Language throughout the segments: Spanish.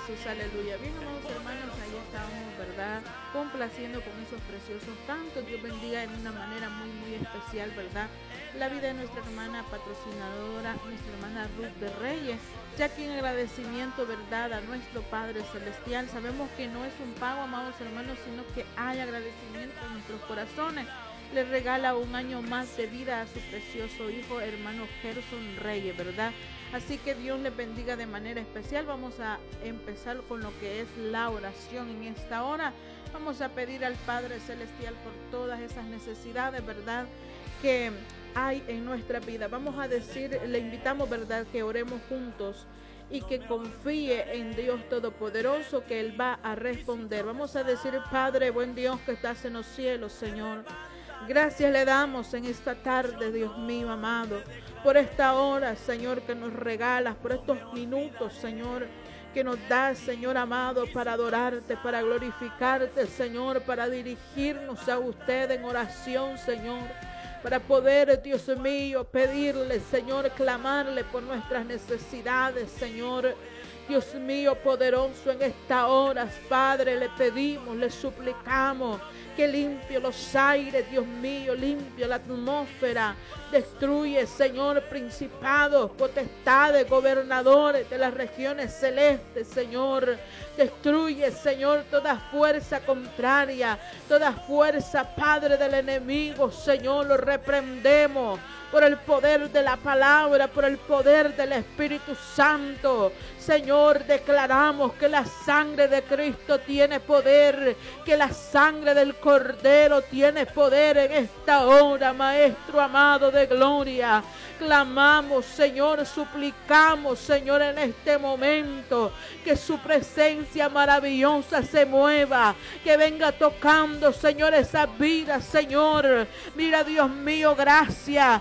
Jesús, aleluya. Bien, amados hermanos, ahí estamos, ¿verdad? Complaciendo con esos preciosos cantos. Dios bendiga en una manera muy especial, ¿verdad? La vida de nuestra hermana patrocinadora, nuestra hermana Ruth de Reyes, ya que en agradecimiento, ¿verdad?, a nuestro Padre Celestial. Sabemos que no es un pago, amados hermanos, sino que hay agradecimiento en nuestros corazones. Le regala un año más de vida a su precioso hijo, hermano Gerson Reyes, ¿verdad? Así que Dios les bendiga de manera especial. Vamos a empezar con lo que es la oración en esta hora. Vamos a pedir al Padre Celestial por todas esas necesidades, ¿verdad?, que hay en nuestra vida. Vamos a decir, le invitamos, ¿verdad?, que oremos juntos y que confíe en Dios Todopoderoso, que Él va a responder. Vamos a decir: Padre, buen Dios que estás en los cielos, Señor, gracias le damos en esta tarde, Dios mío amado, por esta hora, Señor, que nos regalas, por estos minutos, Señor, que nos das, Señor amado, para adorarte, para glorificarte, Señor, para dirigirnos a usted en oración, Señor, para poder, Dios mío, pedirle, Señor, clamarle por nuestras necesidades, Señor. Dios mío poderoso, en esta hora, Padre, le pedimos, le suplicamos que limpie los aires, Dios mío, limpie la atmósfera, destruye, Señor, principados, potestades, gobernadores de las regiones celestes, Señor. Destruye, Señor, toda fuerza contraria, toda fuerza, Padre, del enemigo, Señor, lo reprendemos por el poder de la palabra, por el poder del Espíritu Santo. Señor, declaramos que la sangre de Cristo tiene poder, que la sangre del Cordero tiene poder en esta hora, Maestro amado de gloria. Clamamos, Señor, suplicamos, Señor, en este momento, que su presencia maravillosa se mueva, que venga tocando, Señor, esa vida, Señor. Mira, Dios mío, gracias,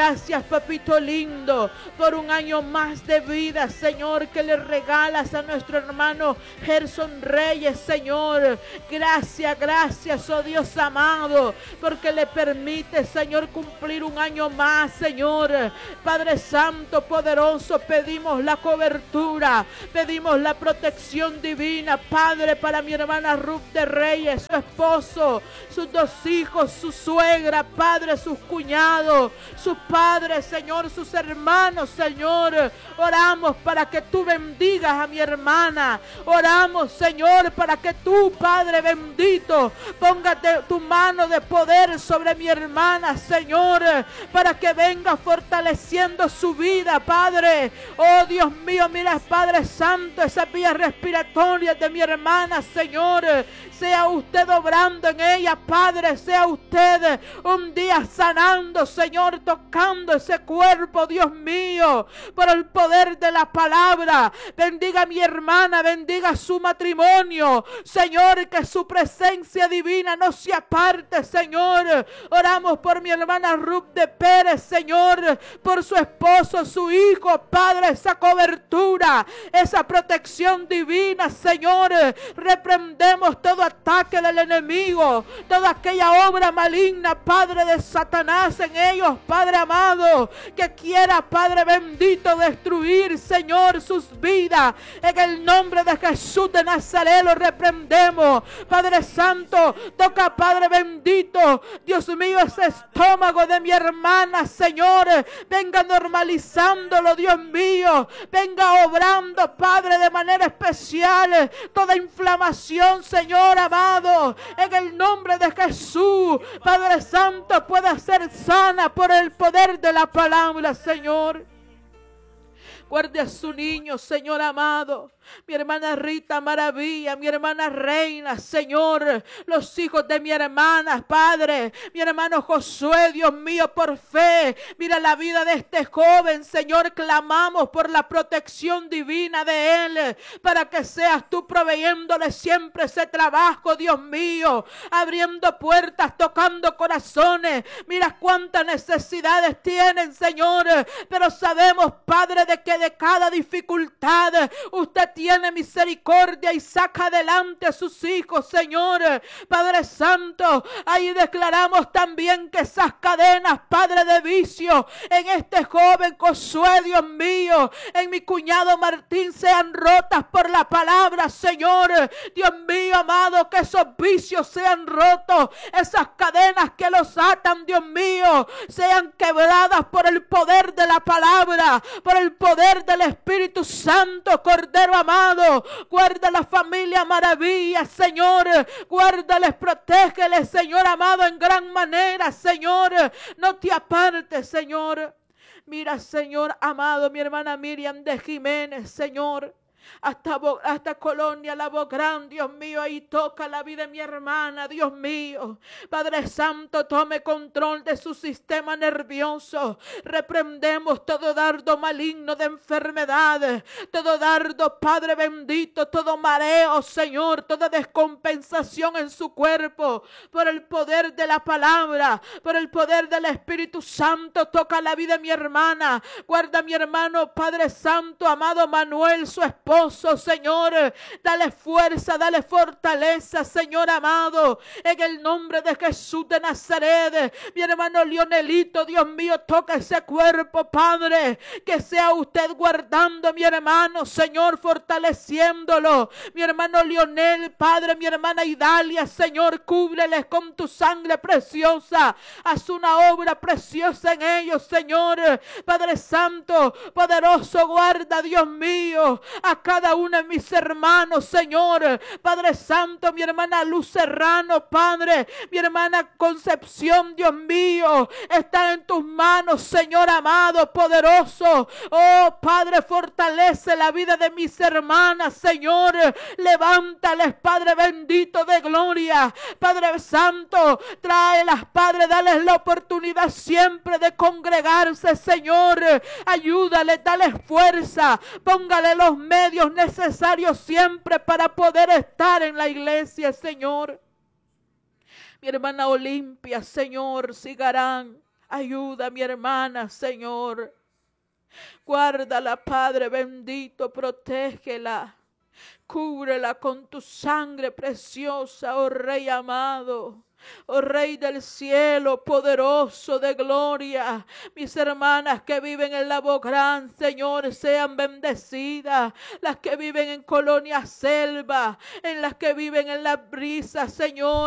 papito lindo, por un año más de vida, Señor, que le regalas a nuestro hermano Gerson Reyes, Señor. Gracias, oh Dios amado, porque le permite, Señor, cumplir un año más, Señor. Padre Santo, poderoso, pedimos la cobertura, pedimos la protección divina, Padre, para mi hermana Ruth de Reyes, su esposo, sus dos hijos, su suegra, Padre, sus cuñados, sus padres, Señor, sus hermanos, Señor. Oramos para que tú bendigas a mi hermana. Oramos, Señor, para que tú, Padre bendito, pongas tu mano de poder sobre mi hermana, Señor, para que venga fortaleciendo su vida, Padre. Oh Dios mío, mira, Padre Santo, esas vías respiratorias de mi hermana, Señor, sea usted obrando en ella, Padre, sea usted un día sanando, Señor, tocando ese cuerpo, Dios mío, por el poder de la palabra. Bendiga a mi hermana, bendiga su matrimonio, Señor, que su presencia divina no se aparte, Señor. Oramos por mi hermana Ruth de Pérez, Señor, por su esposo, su hijo, Padre, esa cobertura, esa protección divina, Señor. Reprendemos todo ataque del enemigo, toda aquella obra maligna, Padre, de Satanás en ellos, Padre amado, que quiera, Padre bendito, destruir, Señor, sus vidas. En el nombre de Jesús de Nazaret lo reprendemos. Padre Santo, toca, Padre bendito, Dios mío, ese estómago de mi hermana, Señor. Venga normalizándolo, Dios mío. Venga obrando, Padre, de manera especial toda inflamación, Señor amado, en el nombre de Jesús. Padre Santo, pueda ser sana por el poder de la palabra, Señor. Guarde a su niño, Señor amado. Mi hermana Rita Maravilla, mi hermana Reina, Señor, los hijos de mi hermana, Padre, mi hermano Josué, Dios mío, por fe, mira la vida de este joven, Señor, clamamos por la protección divina de él, para que seas tú proveyéndole siempre ese trabajo, Dios mío, abriendo puertas, tocando corazones. Mira cuántas necesidades tienen, Señor, pero sabemos, Padre, de que de cada dificultad. Usted tiene misericordia y saca adelante a sus hijos, Señor. Padre Santo, ahí declaramos también que esas cadenas, Padre, de vicio en este joven Josué, Dios mío, en mi cuñado Martín, sean rotas por la palabra, Señor. Dios mío, amado, que esos vicios sean rotos, esas cadenas que los atan, Dios mío, sean quebradas por el poder de la palabra, por el poder del Espíritu Santo. Cordero amado, guarda la familia Maravilla, Señor, guárdales, protégeles, Señor amado, en gran manera, Señor. No te apartes, Señor. Mira, Señor amado, mi hermana Miriam de Jiménez, Señor, hasta Colonia La Bográn, Dios mío, ahí toca la vida de mi hermana, Dios mío. Padre Santo, tome control de su sistema nervioso. Reprendemos todo dardo maligno de enfermedad, todo dardo, Padre bendito, todo mareo, Señor, toda descompensación en su cuerpo, por el poder de la palabra, por el poder del Espíritu Santo. Toca la vida de mi hermana, guarda a mi hermano, Padre Santo, amado Manuel, su esposo, Señor, dale fuerza, dale fortaleza, Señor amado, en el nombre de Jesús de Nazaret. Mi hermano Lionelito, Dios mío, toca ese cuerpo, Padre, que sea usted guardando a mi hermano, Señor, fortaleciéndolo. Mi hermano Lionel, Padre, mi hermana Idalia, Señor, cúbreles con tu sangre preciosa, haz una obra preciosa en ellos, Señor. Padre Santo, poderoso, guarda, Dios mío, a cada uno de mis hermanos, Señor. Padre Santo, mi hermana Luz Serrano, Padre, mi hermana Concepción, Dios mío, está en tus manos, Señor amado, poderoso. Oh, Padre, fortalece la vida de mis hermanas, Señor. Levántales, Padre bendito de gloria. Padre Santo, tráelas, Padre, dales la oportunidad siempre de congregarse, Señor. Ayúdales, dales fuerza, póngale los medios necesarios siempre para poder estar en la iglesia, Señor. Mi hermana Olimpia, Señor, Sigarán, ayuda a mi hermana, Señor. Guárdala, Padre bendito, protégela. Cúbrela con tu sangre preciosa, oh Rey amado. Oh Rey del cielo, poderoso de gloria. Mis hermanas que viven en La Bográn, Señor, sean bendecidas. Las que viven en Colonia Selva, en las que viven en La Brisa, Señor.